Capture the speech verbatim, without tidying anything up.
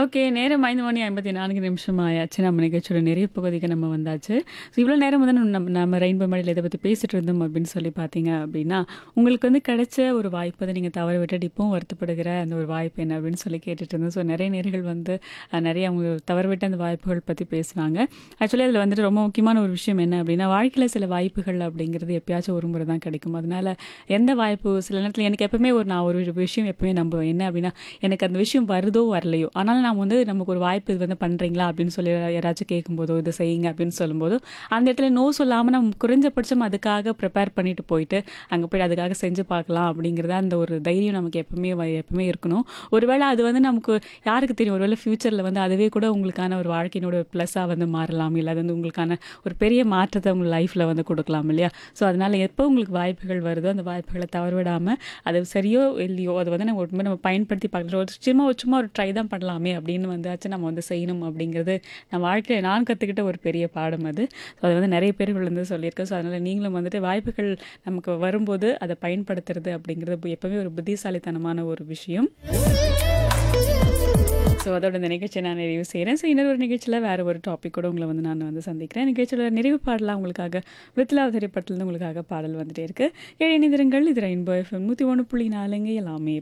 Okay. நேரம் ஐந்து மணி ஐம்பத்தி நான்கு நிமிஷம் ஆயாச்சு. நம்ம நிகழ்ச்சியோட நிறைவு பகுதிக்கு நம்ம வந்தாச்சு. ஸோ இவ்வளோ நேரம் வந்து நம்ம நம்ம ரெயின்போ மேடையில இத பத்தி பேசிட்டு இருந்தோம் அப்படின்னு சொல்லி பார்த்தீங்க அப்படின்னா, உங்களுக்கு வந்து கிடைச்ச ஒரு வாய்ப்பு அத நீங்க தவற விட்டுட்டு இப்பவும் வருத்தப்படுகிற அந்த ஒரு வாய்ப்பு என்ன அப்படின்னு சொல்லி கேட்டுட்டு இருந்தோம். ஸோ நிறைய நேயர்கள் வந்து அ நிறைய அவங்க தவறவிட்ட அந்த வாய்ப்புகள் பத்தி பேசுனாங்க. ஆக்சுவலி அதில வந்துட்டு ரொம்ப முக்கியமான ஒரு விஷயம் என்ன அப்படின்னா, வாழ்க்கையில சில வாய்ப்புகள் அப்படிங்கிறது எப்பயாச்சும் ஒரு முறை தான் கிடைக்கும். அதனால எந்த வாய்ப்பு சில நேரத்தில எனக்கு எப்பவுமே ஒரு நான் ஒரு விஷயம் எப்பவுமே நம்புவேன். என்ன அப்படின்னா, எனக்கு அந்த விஷயம் வருதோ வரலையோ, ஆனாலும் நான் வந்து நமக்கு ஒரு வாய்ப்பு இது வந்து பண்ணுறீங்களா அப்படின்னு சொல்லி யாராச்சும் கேட்கும்போதோ, இதை செய்யுங்க அப்படின்னு சொல்லும்போதோ, அந்த இடத்துல நோ சொல்லாமல் நம்ம குறைஞ்சபட்சம் அதுக்காக ப்ரிப்பேர் பண்ணிட்டு போயிட்டு, அங்கே போய் அதுக்காக செஞ்சு பார்க்கலாம் அப்படிங்கிறத அந்த ஒரு தைரியம் நமக்கு எப்பவுமே வ- எப்பவுமே இருக்கணும். ஒருவேளை அது வந்து நமக்கு யாருக்கு தெரியும், ஒருவேளை ஃப்யூச்சரில் வந்து அதுவே கூட உங்களுக்கான ஒரு வாழ்க்கையினோட ப்ளஸ்ஸாக வந்து மாறலாம், இல்லை அது வந்து உங்களுக்கான ஒரு பெரிய மாற்றத்தை உங்கள் லைஃப்பில் வந்து கொடுக்கலாம் இல்லையா? ஸோ அதனால் எப்போ உங்களுக்கு வாய்ப்புகள் வருதோ அந்த வாய்ப்புகளை தவறவிடாமல் அது சரியோ இல்லையோ அதை வந்து நம்ம உண்மை நம்ம பயன்படுத்தி பார்க்கலாம். ஒரு சும்மா ஒரு சும்மா ஒரு ட்ரை தான் பண்ணலாமே அப்படின்னு வந்தாச்சு நம்ம வந்து செய்யணும் அப்படிங்கிறது நான் வாழ்க்கையில் நான் கற்றுக்கிட்ட ஒரு பெரிய பாடம் அது. ஸோ அதை வந்து நிறைய பேர்கள் வந்து சொல்லியிருக்கேன். ஸோ அதனால் நீங்களும் வந்துட்டு வாய்ப்புகள் நமக்கு வரும்போது அதை பயன்படுத்துறது அப்படிங்கிறது எப்பவுமே ஒரு புத்திசாலித்தனமான ஒரு விஷயம். ஸோ அதோட இந்த நிகழ்ச்சியை நான் நிறைவு செய்கிறேன். ஸோ இன்னொரு ஒரு நிகழ்ச்சியில் வேறு ஒரு டாபிக் கூட உங்களை வந்து நான் வந்து சந்திக்கிறேன். நிகழ்ச்சியோட நிறைவு பாடலாம் உங்களுக்காக வித்லா திரைப்படத்துலேருந்து உங்களுக்காக பாடல் வந்துட்டே இருக்கு. ஏழு இணைந்திருங்கள். இது ரெயின்போ எஃப்எம் நூற்றி ஒன்று புள்ளி நாலுங்க எல்லாமே